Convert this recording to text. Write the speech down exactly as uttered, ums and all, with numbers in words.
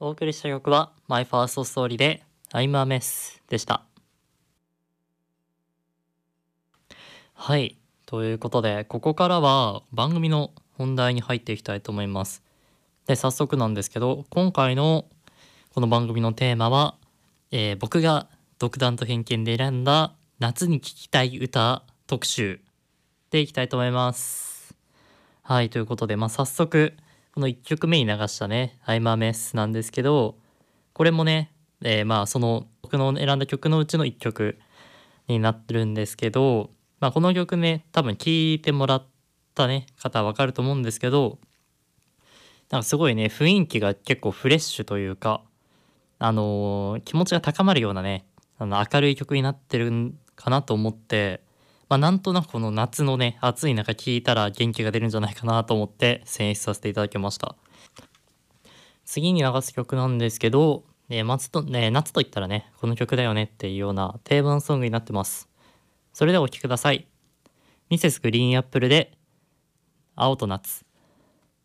お送りした曲は My First Story で I'm a Mess でした。はい。ということで、ここからは番組の本題に入っていきたいと思います。で、早速なんですけど、今回のこの番組のテーマは、えー僕が独断と偏見で選んだ夏に聴きたい歌特集でいきたいと思います。はい。ということで、まあ、早速、このいっきょくめに流したね、I'm a Mess なんですけど、これもね、えーまあ、その僕の選んだ曲のうちのいっきょくになってるんですけど、まあ、この曲ね、多分聴いてもらったね、方はわかると思うんですけど、なんかすごいね、雰囲気が結構フレッシュというか、あのー気持ちが高まるようなね、あの明るい曲になってるんかなと思って、まあ、なんとなくこの夏のね、暑い中聴いたら元気が出るんじゃないかなと思って選出させていただきました。次に流す曲なんですけど、ね、夏とね、夏と言ったらね、この曲だよねっていうような定番ソングになってます。それではお聴きください。ミセスグリーンアップルで青と夏。